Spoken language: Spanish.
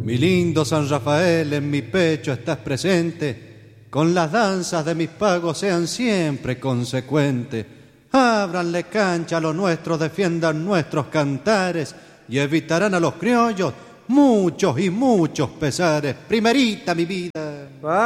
Mi lindo San Rafael, en mi pecho estás presente, con las danzas de mis pagos sean siempre consecuentes. Ábranle cancha a los nuestros, defiendan nuestros cantares y evitarán a los criollos muchos y muchos pesares. Primerita mi vida.